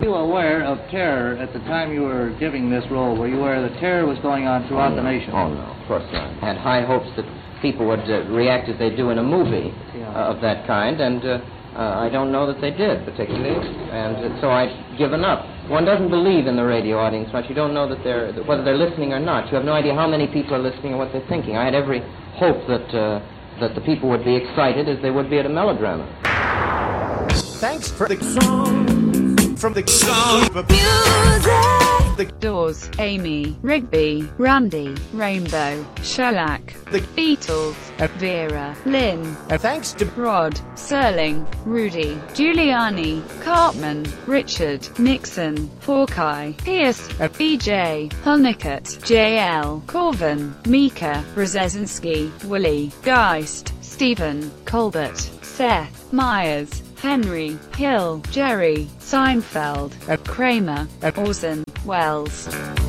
Were you aware of terror at the time you were giving this role? Were you aware that terror was going on throughout the nation? Oh, no, of course not. I had high hopes that people would react as they do in a movie of that kind, and I don't know that they did, particularly, and so I've given up. One doesn't believe in the radio audience much. You don't know whether they're listening or not. You have no idea how many people are listening or what they're thinking. I had every hope that the people would be excited as they would be at a melodrama. Thanks for the song. From the song. Music. The Doors, Amy, Rigby, Randy, Rainbow, Shellac, The Beatles, Vera, Lynn, thanks to Rod, Serling, Rudy, Giuliani, Cartman, Richard, Nixon, Hawkeye, Pierce, BJ, Honeycutt, JL, Corvin, Mika, Brzezinski, Willie, Geist, Stephen, Colbert, Seth, Myers, Henry, Hill, Jerry, Seinfeld, Kramer, Orson Welles.